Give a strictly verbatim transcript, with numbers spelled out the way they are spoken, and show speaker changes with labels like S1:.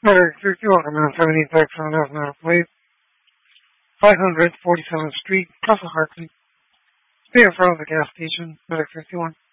S1: Medic fifty-one, command seventeen, tax seven F, not plate, five hundred forty-seventh Street, Castle Hartley. Stay in front of the gas station, Medic fifty-one.